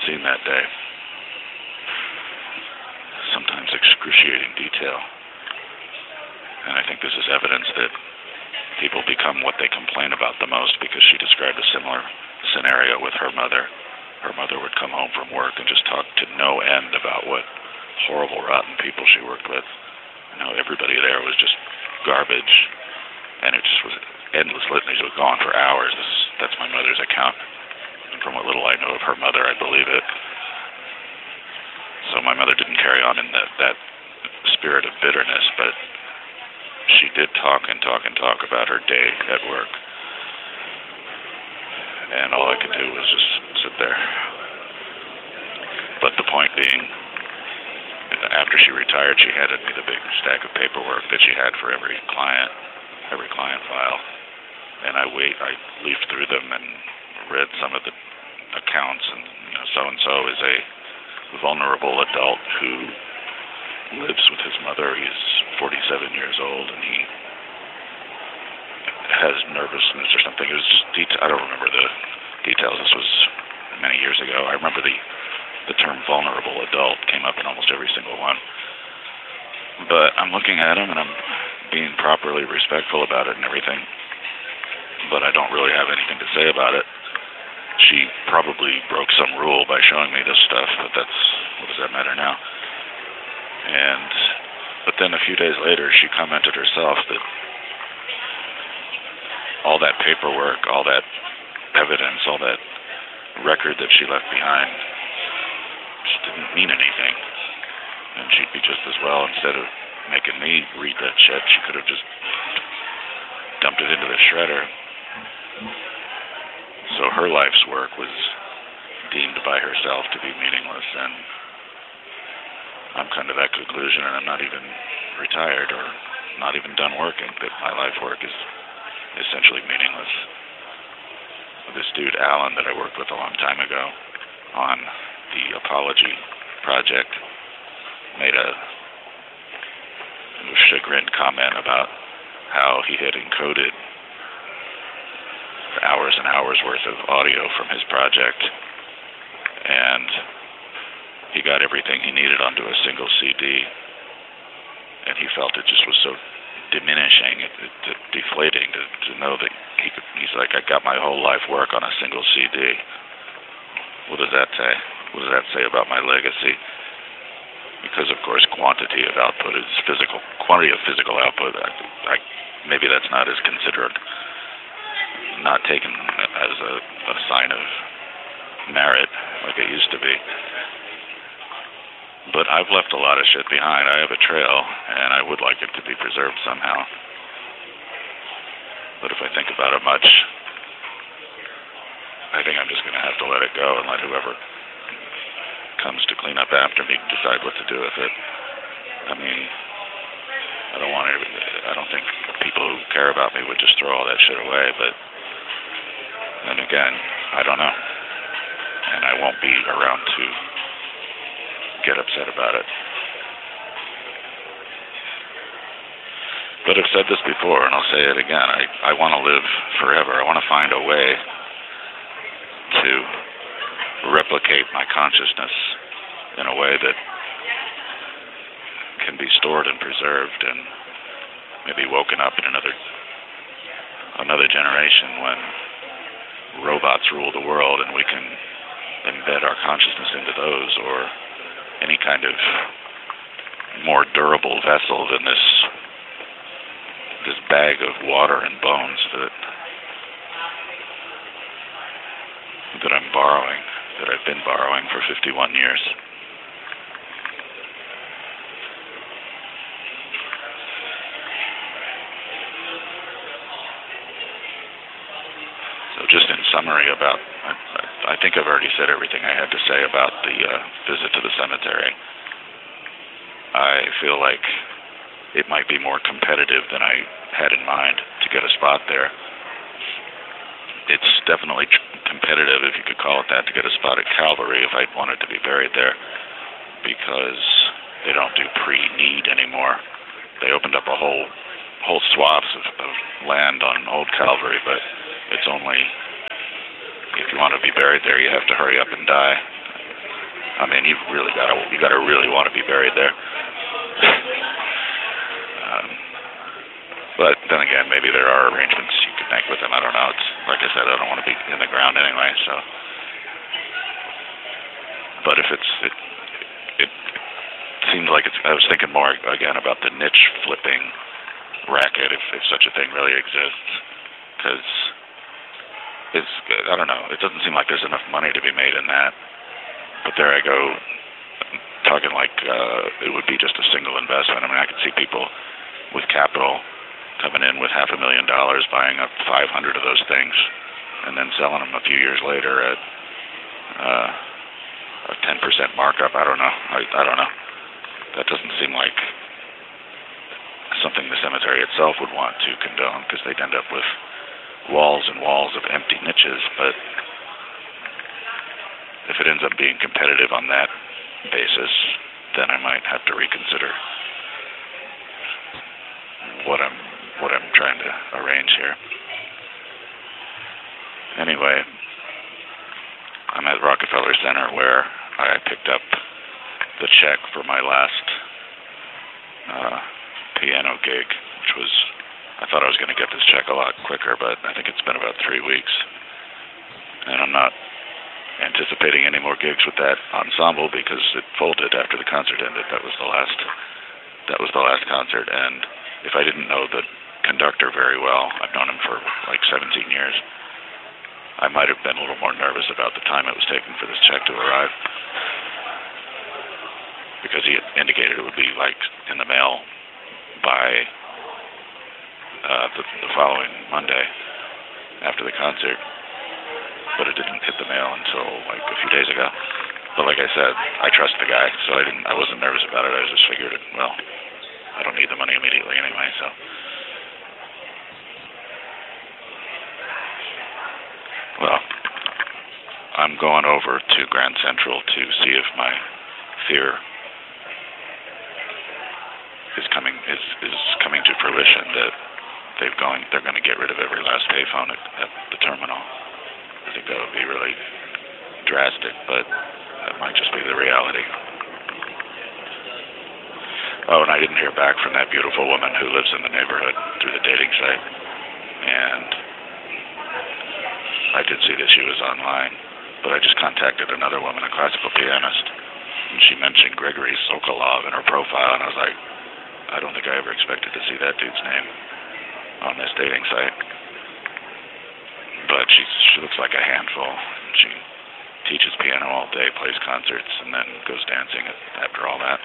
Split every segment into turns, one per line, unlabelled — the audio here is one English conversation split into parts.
seen that day. Sometimes excruciating detail. And I think this is evidence that people become what they complain about the most, because she described a similar scenario with her mother. Her mother would come home from work and just talk to no end about what horrible, rotten people she worked with. You know, everybody there was just garbage, and it just was endless litanies. It would go on for hours. That's my mother's account. And from what little I know of her mother, I believe it. So my mother didn't carry on in that spirit of bitterness, but she did talk and talk and talk about her day at work. And all I could do was just sit there. But the point being, after she retired, she handed me the big stack of paperwork that she had for every client file. And I leafed through them and read some of the accounts, and so-and-so is a vulnerable adult who lives with his mother. He's 47 years old, and he has nervousness or something. It was just I don't remember the details. This was many years ago. I remember the term vulnerable adult came up in almost every single one. But I'm looking at him, and I'm being properly respectful about it and everything, but I don't really have anything to say about it. She probably broke some rule by showing me this stuff, but what does that matter now? But then a few days later, she commented herself that all that paperwork, all that evidence, all that record that she left behind just didn't mean anything. And she'd be just as well, instead of making me read that shit, she could have just dumped it into the shredder. So her life's work was deemed by herself to be meaningless, and I'm come to that conclusion, and I'm not even retired or not even done working, that my life work is essentially meaningless. This dude, Alan, that I worked with a long time ago on the Apology project, made a chagrined comment about how he had encoded hours and hours worth of audio from his project, and he got everything he needed onto a single CD, and he felt it just was so diminishing, deflating to know that he's like, I got my whole life work on a single CD. What does that say? What does that say about my legacy? Because, of course, quantity of output is quantity of physical output. Maybe that's not as considered, not taken as a sign of merit like it used to be. But I've left a lot of shit behind. I have a trail, and I would like it to be preserved somehow. But if I think about it much, I think I'm just going to have to let it go and let whoever comes to clean up after me decide what to do with it. I mean, I don't think people who care about me would just throw all that shit away, but then again, I don't know. And I won't be around to get upset about it. But I've said this before, and I'll say it again. I want to live forever. I want to find a way to replicate my consciousness in a way that can be stored and preserved and maybe woken up in another generation when robots rule the world and we can embed our consciousness into those, or any kind of more durable vessel than this bag of water and bones that I'm borrowing, that I've been borrowing for 51 years. So just in summary I think I've already said everything I had to say about the visit to the cemetery. I feel like it might be more competitive than I had in mind to get a spot there. It's definitely competitive, if you could call it that, to get a spot at Calvary if I wanted to be buried there, because they don't do pre-need anymore. They opened up a whole swaths of land on Old Calvary, but it's only, if you want to be buried there, you have to hurry up and die. I mean, you gotta really want to be buried there. But then again, maybe there are arrangements you could make with them. I don't know. It's like I said, I don't want to be in the ground anyway. So, but if it seemed like it's. I was thinking more again about the niche flipping racket, if such a thing really exists, because I don't know. It doesn't seem like there's enough money to be made in that. But there I go, talking like it would be just a single investment. I mean, I could see people with capital coming in with $500,000 buying up 500 of those things and then selling them a few years later at a 10% markup. I don't know. I don't know. That doesn't seem like something the cemetery itself would want to condone, because they'd end up with walls and walls of empty niches. But if it ends up being competitive on that basis, then I might have to reconsider what I'm trying to arrange here. Anyway, I'm at Rockefeller Center, where I picked up the check for my last piano gig, which was, I thought I was going to get this check a lot quicker, but I think it's been about 3 weeks. And I'm not anticipating any more gigs with that ensemble because it folded after the concert ended. That was the last concert, and if I didn't know the conductor very well, I've known him for like 17 years, I might have been a little more nervous about the time it was taking for this check to arrive, because he had indicated it would be like in the mail by the following Monday after the concert, but it didn't hit the mail until like a few days ago. But like I said, I trust the guy, so I wasn't nervous about it. I just figured, well, I don't need the money immediately anyway, so. Well, I'm going over to Grand Central to see if my fear is coming to fruition, that they're going to get rid of every last payphone at the terminal. I think that would be really drastic, but that might just be the reality. Oh, and I didn't hear back from that beautiful woman who lives in the neighborhood through the dating site. And I did see that she was online, but I just contacted another woman, a classical pianist, and she mentioned Gregory Sokolov in her profile, and I was like, I don't think I ever expected to see that dude's name on this dating site. But she looks like a handful. She teaches piano all day, plays concerts, and then goes dancing after all that.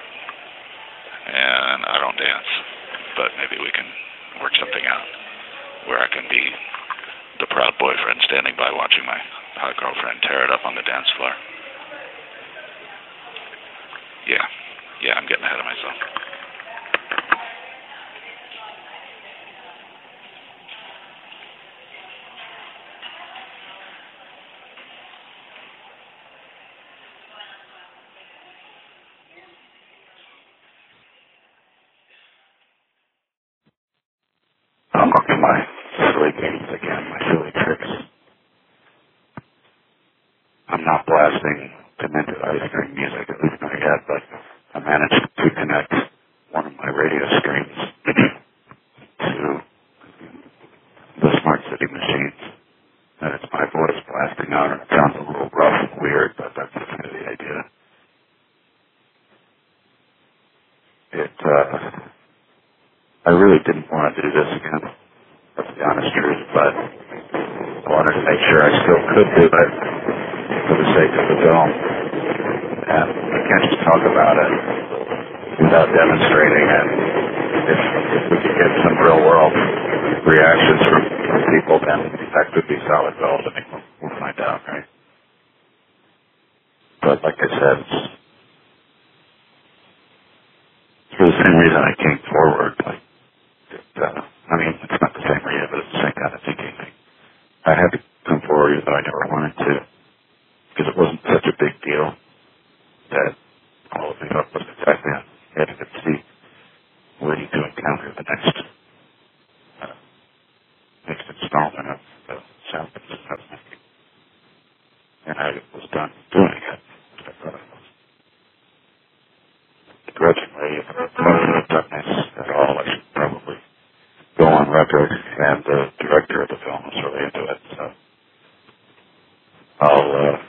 And I don't dance, but maybe we can work something out where I can be the proud boyfriend standing by watching my hot girlfriend tear it up on the dance floor. Yeah, I'm getting ahead of myself. I'm up to my silly games again, my silly tricks. I'm not blasting demented ice cream music, at least not yet, but I managed to connect one of my radio screens to the Smart City machines. And it's my voice blasting out, and it sounds a little rough and weird, but that's kind of the idea. I really didn't want to do this again, that's the honest truth, but I wanted to make sure I still could do it for the sake of the film. And I can't just talk about it without demonstrating it. If we could get some real-world reactions from people, then that could be solid gold. I mean, we'll find out, right? But like I said, it's for the same reason I came forward. I mean, it's not the same reason, but it's the same kind of thinking. I had to come forward even though I never wanted to, because it wasn't such a big deal that all of New York was exactly on the edge of its seat, waiting to encounter the next installment of the sound business. And I was done doing it. I thought
really done this at all. I should probably go on record, and the director of the film was really into it. So I'll